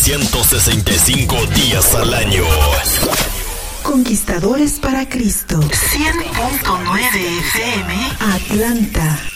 365 días al año. Conquistadores para Cristo. 100.9 FM, Atlanta.